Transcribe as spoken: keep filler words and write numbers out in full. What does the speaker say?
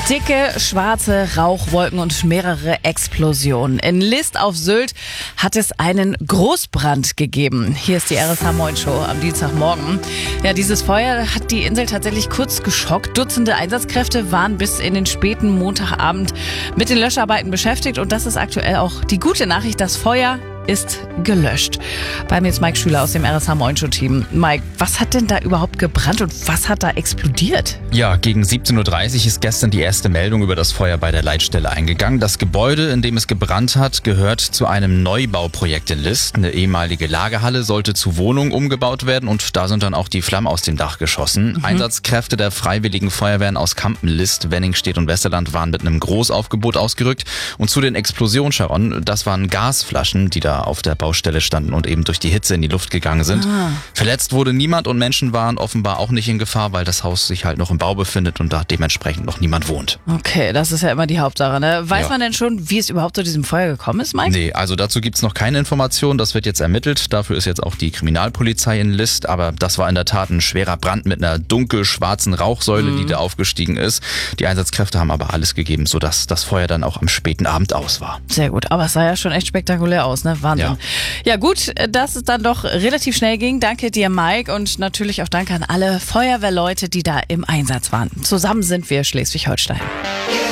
Dicke, schwarze Rauchwolken und mehrere Explosionen. In List auf Sylt hat es einen Großbrand gegeben. Hier ist die R S H Moin Show am Dienstagmorgen. Ja, dieses Feuer hat die Insel tatsächlich kurz geschockt. Dutzende Einsatzkräfte waren bis in den späten Montagabend mit den Löscharbeiten beschäftigt. Und das ist aktuell auch die gute Nachricht. Das Feuer ist gelöscht. Bei mir ist Mike Schüler aus dem R S H Moin Show Team. Mike, was hat denn da überhaupt gebrannt und was hat da explodiert? Ja, gegen siebzehn Uhr dreißig ist gestern die erste Meldung über das Feuer bei der Leitstelle eingegangen. Das Gebäude, in dem es gebrannt hat, gehört zu einem Neubauprojekt in List. Eine ehemalige Lagerhalle sollte zu Wohnungen umgebaut werden und da sind dann auch die Flammen aus dem Dach geschossen. Mhm. Einsatzkräfte der Freiwilligen Feuerwehren aus Kampen, List, Wenningstedt und Westerland waren mit einem Großaufgebot ausgerückt. Und zu den Explosionen, Sharon, das waren Gasflaschen, die da auf der Baustelle standen und eben durch die Hitze in die Luft gegangen sind. Ah. Verletzt wurde niemand und Menschen waren offenbar auch nicht in Gefahr, weil das Haus sich halt noch im Bau befindet und da dementsprechend noch niemand wohnt. Okay, das ist ja immer die Hauptsache, ne? Weiß ja. man denn schon, wie es überhaupt zu diesem Feuer gekommen ist, Mike? Nee, also dazu gibt's noch keine Informationen. Das wird jetzt ermittelt. Dafür ist jetzt auch die Kriminalpolizei in List. Aber das war in der Tat ein schwerer Brand mit einer dunkel-schwarzen Rauchsäule, mhm. die da aufgestiegen ist. Die Einsatzkräfte haben aber alles gegeben, sodass das Feuer dann auch am späten Abend aus war. Sehr gut, aber es sah ja schon echt spektakulär aus, ne? Wahnsinn. Ja. ja gut, dass es dann doch relativ schnell ging. Danke dir, Mike, und natürlich auch danke an alle Feuerwehrleute, die da im Einsatz waren. Zusammen sind wir Schleswig-Holstein.